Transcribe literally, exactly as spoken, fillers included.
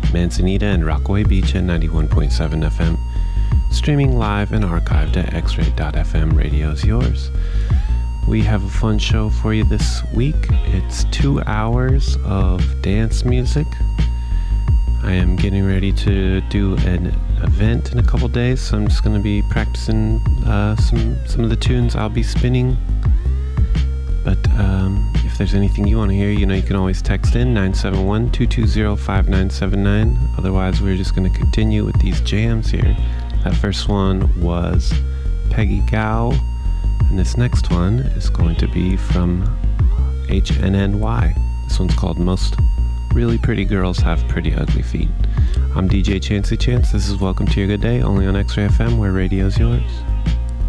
Manzanita and Rockaway Beach at ninety-one point seven F M. Streaming live and archived at x ray dot f m. Radio's yours. We have a fun show for you this week. It's two hours of dance music. I am getting ready to do an event in a couple days, so I'm just going to be practicing uh, some, some of the tunes I'll be spinning. But um, if there's anything you want to hear, you know, you can always text in nine seven one, two two zero, five nine seven nine. Otherwise, we're just going to continue with these jams here. That first one was Peggy Gou, and this next one is going to be from H N N Y. This one's called Most Really Pretty Girls Have Pretty Ugly Feet. I'm D J Chancey Chance. This is Welcome to Your Good Day, only on X-Ray F M, where radio's yours.